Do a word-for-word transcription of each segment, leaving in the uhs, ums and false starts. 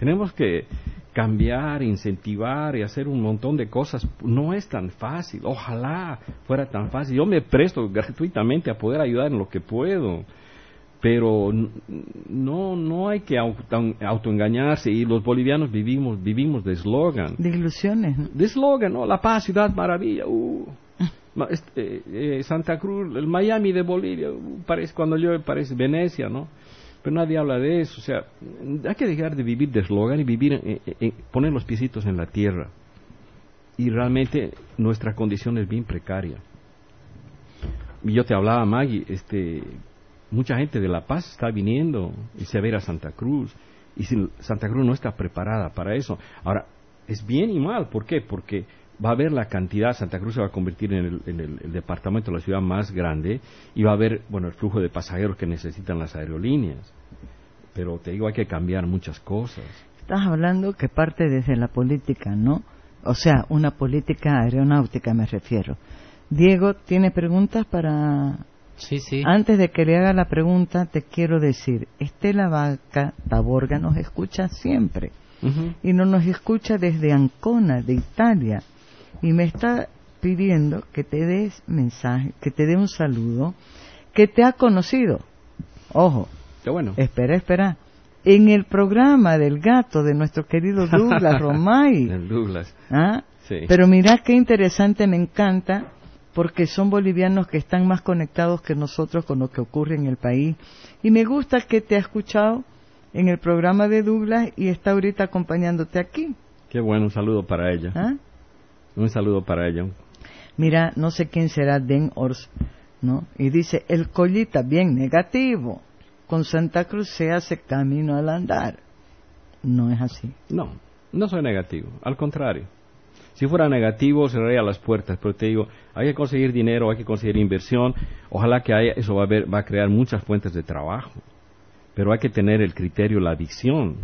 Tenemos que cambiar, incentivar y hacer un montón de cosas. No es tan fácil. Ojalá fuera tan fácil. Yo me presto gratuitamente a poder ayudar en lo que puedo. Pero no no hay que auto, autoengañarse, y los bolivianos vivimos vivimos de eslogan. De ilusiones. ¿No? De eslogan, ¿no? La paz, ciudad, maravilla. Uh. Este, eh, Santa Cruz, el Miami de Bolivia, uh, parece, cuando llueve parece Venecia, ¿no? Pero nadie habla de eso. O sea, hay que dejar de vivir de eslogan y vivir, eh, eh, poner los piecitos en la tierra. Y realmente nuestra condición es bien precaria. Y yo te hablaba, Maggie, este... mucha gente de La Paz está viniendo y se va a ir a Santa Cruz, y si Santa Cruz no está preparada para eso. Ahora, es bien y mal. ¿Por qué? Porque va a haber la cantidad, Santa Cruz se va a convertir en el, en el, el departamento, la ciudad más grande, y va a haber, bueno, el flujo de pasajeros que necesitan las aerolíneas. Pero te digo, hay que cambiar muchas cosas. Estás hablando que parte desde la política, ¿no? O sea, una política aeronáutica me refiero. Diego, ¿tiene preguntas para...? Sí, sí. Antes de que le haga la pregunta, te quiero decir, Estela Vaca Taborga nos escucha siempre. Uh-huh. Y no nos escucha desde Ancona, de Italia. Y me está pidiendo que te des mensaje, que te dé un saludo, que te ha conocido. Ojo. Qué bueno. Espera, espera. En el programa del gato de nuestro querido Douglas Romay. El Douglas. ¿Ah? Sí. Pero mirá qué interesante, me encanta, porque son bolivianos que están más conectados que nosotros con lo que ocurre en el país. Y me gusta que te ha escuchado en el programa de Douglas y está ahorita acompañándote aquí. Qué bueno, un saludo para ella. ¿Ah? Un saludo para ella. Mira, no sé quién será Den Ors, ¿no? Y dice, el Collita, bien negativo. Con Santa Cruz se hace camino al andar. No es así. No, no soy negativo, al contrario. Si fuera negativo, cerraría las puertas, pero te digo, hay que conseguir dinero, hay que conseguir inversión. Ojalá que haya, eso va a, ver, va a crear muchas fuentes de trabajo. Pero hay que tener el criterio, la visión.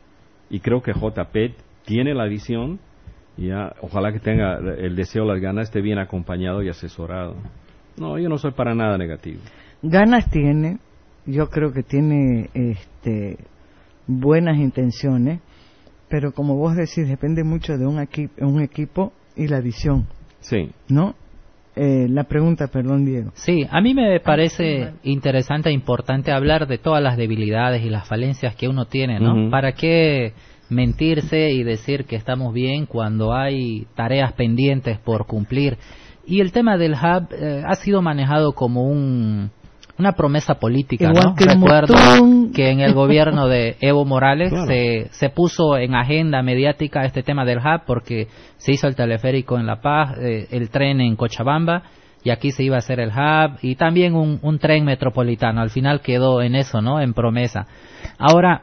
Y creo que J P tiene la visión, y ya, ojalá que tenga el deseo, las ganas, esté bien acompañado y asesorado. No, yo no soy para nada negativo. Ganas tiene, yo creo que tiene este, buenas intenciones. Pero como vos decís, depende mucho de un, equi- un equipo y la visión. Sí. ¿No? Eh, la pregunta, perdón, Diego. Sí, a mí me parece interesante e importante hablar de todas las debilidades y las falencias que uno tiene, ¿no? Uh-huh. ¿Para qué mentirse y decir que estamos bien cuando hay tareas pendientes por cumplir? Y el tema del hub eh, ha sido manejado como un... una promesa política, igual ¿no? Que Recuerdo montón. que en el gobierno de Evo Morales claro. se, se puso en agenda mediática este tema del hub porque se hizo el teleférico en La Paz, eh, el tren en Cochabamba, y aquí se iba a hacer el hub, y también un, un tren metropolitano. Al final quedó en eso, ¿no? En promesa. Ahora,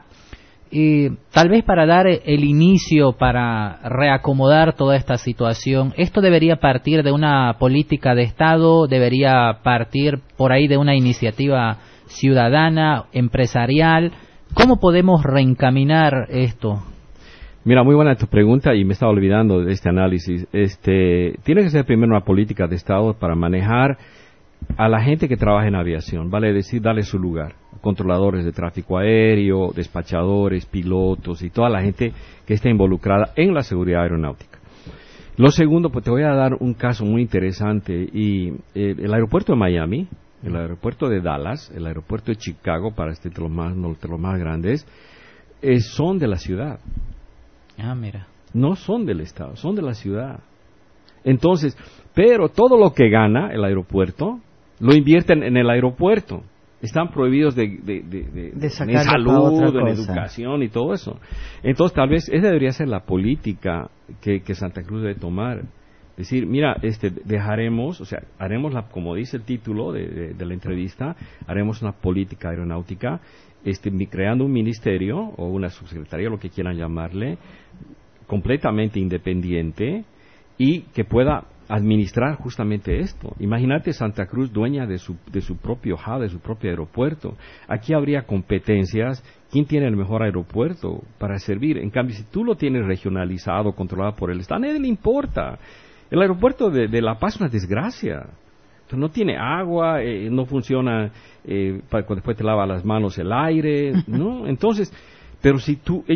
y tal vez para dar el inicio, para reacomodar toda esta situación, esto debería partir de una política de Estado, debería partir por ahí de una iniciativa ciudadana, empresarial. ¿Cómo podemos reencaminar esto? Mira, muy buena tu pregunta, y me estaba olvidando de este análisis. Este, tiene que ser primero una política de Estado para manejar a la gente que trabaja en aviación, vale decir, darle su lugar. Controladores de tráfico aéreo, despachadores, pilotos y toda la gente que esté involucrada en la seguridad aeronáutica. Lo segundo, pues te voy a dar un caso muy interesante. Y eh, el aeropuerto de Miami, el aeropuerto de Dallas, el aeropuerto de Chicago, para este de los más, no, de los más grandes, eh, son de la ciudad. Ah, mira. No son del Estado, son de la ciudad. Entonces, pero todo lo que gana el aeropuerto lo invierten en el aeropuerto. Están prohibidos de, de, de, de, de en salud, en educación y todo eso. Entonces, tal vez esa debería ser la política que, que Santa Cruz debe tomar. Decir, mira, este, dejaremos, o sea, haremos, la, como dice el título de, de, de la entrevista, haremos una política aeronáutica, este, creando un ministerio o una subsecretaría, lo que quieran llamarle, completamente independiente y que pueda administrar justamente esto. Imagínate Santa Cruz dueña de su, de su propio hub, de su propio aeropuerto. Aquí habría competencias. ¿Quién tiene el mejor aeropuerto para servir? En cambio, si tú lo tienes regionalizado, controlado por el Estado, a nadie le importa. El aeropuerto de, de La Paz es una desgracia. Entonces, no tiene agua, eh, no funciona, eh, para, después te lava las manos el aire, ¿no? Entonces, pero si tú...